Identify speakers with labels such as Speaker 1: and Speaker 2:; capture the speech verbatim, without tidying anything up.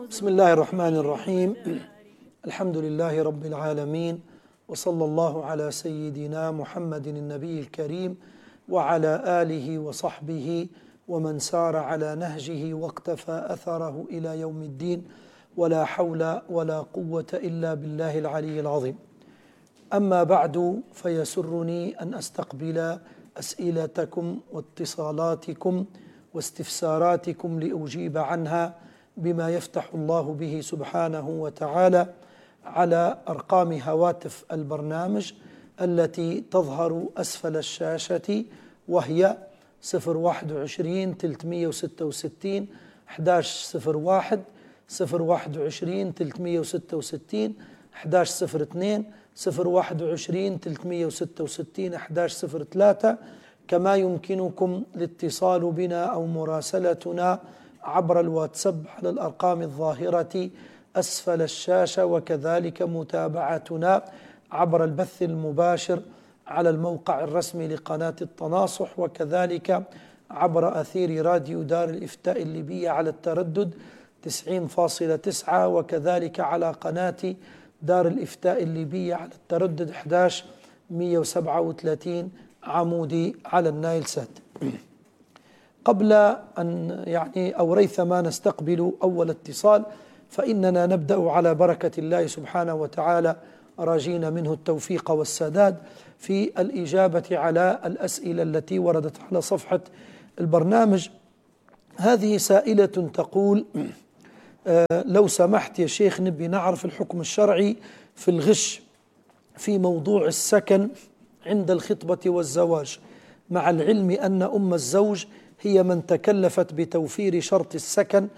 Speaker 1: بسم الله الرحمن الرحيم. الحمد لله رب العالمين، وصلى الله على سيدنا محمد النبي الكريم وعلى آله وصحبه ومن سار على نهجه واقتفى أثره إلى يوم الدين، ولا حول ولا قوة إلا بالله العلي العظيم. أما بعد، فيسرني أن أستقبل أسئلتكم واتصالاتكم واستفساراتكم لأجيب عنها بما يفتح الله به سبحانه وتعالى على أرقام هواتف البرنامج التي تظهر أسفل الشاشة، وهي صفر واحد وعشرين ثلاثمئة وستة وستين أحد عشر صفر واحد، صفر واحد وعشرين ثلاثمئة وستة وستين أحد عشر صفر اثنين، صفر واحد وعشرين ثلاثمئة وستة وستين أحد عشر صفر ثلاثة. كما يمكنكم الاتصال بنا أو مراسلتنا عبر الواتساب على الأرقام الظاهرة أسفل الشاشة، وكذلك متابعتنا عبر البث المباشر على الموقع الرسمي لقناة التناصح، وكذلك عبر أثير راديو دار الإفتاء الليبية على التردد تسعين فاصلة تسعة، وكذلك على قناة دار الإفتاء الليبية على التردد أحد عشر مئة وسبعة وثلاثين عمودي على النايل سات. قبل أن يعني أو ريثما نستقبل أول اتصال، فإننا نبدأ على بركة الله سبحانه وتعالى، راجين منه التوفيق والسداد في الإجابة على الأسئلة التي وردت على صفحة البرنامج. هذه سائلة تقول: آه لو سمحت يا شيخ، نبي نعرف الحكم الشرعي في الغش في موضوع السكن عند الخطبة والزواج، مع العلم أن أم الزوج هي من تكلفت بتوفير شرط السكن